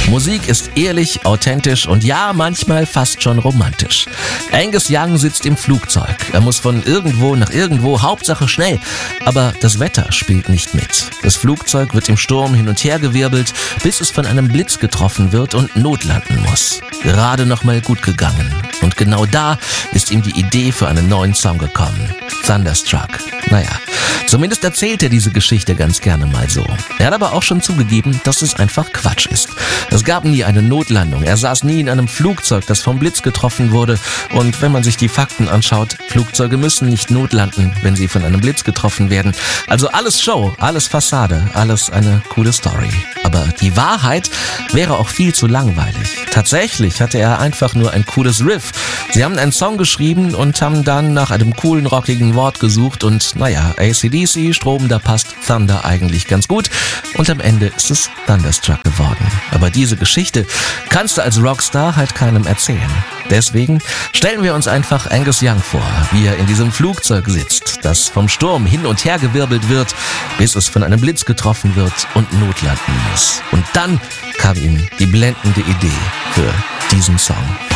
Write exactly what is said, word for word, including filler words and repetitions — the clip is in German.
Musik ist ehrlich, authentisch und ja, manchmal fast schon romantisch. Angus Young sitzt im Flugzeug. Er muss von irgendwo nach irgendwo, Hauptsache schnell. Aber das Wetter spielt nicht mit. Das Flugzeug wird im Sturm hin und her gewirbelt, bis es von einem Blitz getroffen wird und notlanden muss. Gerade noch mal gut gegangen. Und genau da ist ihm die Idee für einen neuen Song gekommen. Thunderstruck. Naja, zumindest erzählt er diese Geschichte ganz gerne mal so. Er hat aber auch schon zugegeben, dass es einfach Quatsch ist. Es gab nie eine Notlandung. Er saß nie in einem Flugzeug, das vom Blitz getroffen wurde. Und wenn man sich die Fakten anschaut, Flugzeuge müssen nicht notlanden, wenn sie von einem Blitz getroffen werden. Also alles Show, alles Fassade, alles eine coole Story. Aber die Wahrheit wäre auch viel zu langweilig. Tatsächlich hatte er einfach nur ein cooles Riff. Sie haben einen Song geschrieben und haben dann nach einem coolen, rockigen Wort gesucht und naja, A C D C, Strom, da passt Thunder eigentlich ganz gut und am Ende ist es Thunderstruck geworden. Aber diese Geschichte kannst du als Rockstar halt keinem erzählen. Deswegen stellen wir uns einfach Angus Young vor, wie er in diesem Flugzeug sitzt, das vom Sturm hin und her gewirbelt wird, bis es von einem Blitz getroffen wird und notlanden muss. Und dann kam ihm die blendende Idee für diesen Song.